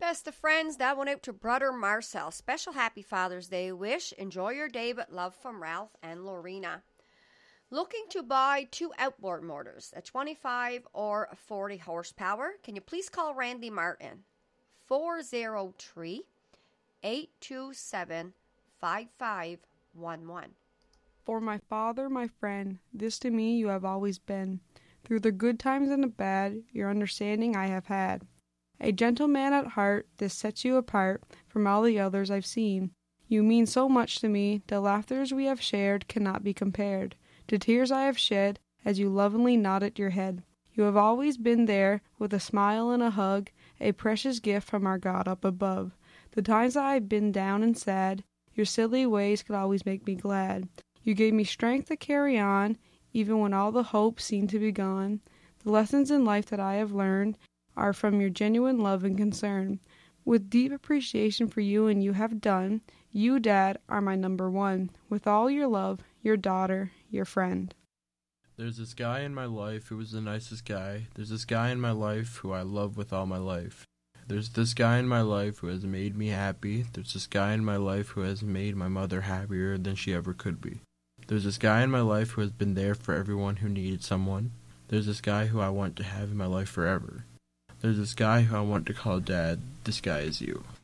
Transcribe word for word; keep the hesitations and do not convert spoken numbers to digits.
Best of friends, that went out to brother Marcel. Special happy Father's Day wish. Enjoy your day with love from Ralph and Lorena. Looking to buy two outboard motors, a twenty-five or a forty horsepower? Can you please call Randy Martin? four oh three, eight two seven, five five one one. For my father, my friend, this to me you have always been. Through the good times and the bad, your understanding I have had. A gentleman at heart, this sets you apart from all the others I've seen. You mean so much to me, the laughters we have shared cannot be compared. The tears I have shed, as you lovingly nodded your head. You have always been there, with a smile and a hug, a precious gift from our God up above. The times that I've been down and sad, your silly ways could always make me glad. You gave me strength to carry on, even when all the hope seemed to be gone. The lessons in life that I have learned are from your genuine love and concern. With deep appreciation for you and you have done, you, Dad, are my number one. With all your love, your daughter, your friend. There's this guy in my life who was the nicest guy. There's this guy in my life who I love with all my life. There's this guy in my life who has made me happy. There's this guy in my life who has made my mother happier than she ever could be. There's this guy in my life who has been there for everyone who needed someone. There's this guy who I want to have in my life forever. There's this guy who I want to call Dad. This guy is you.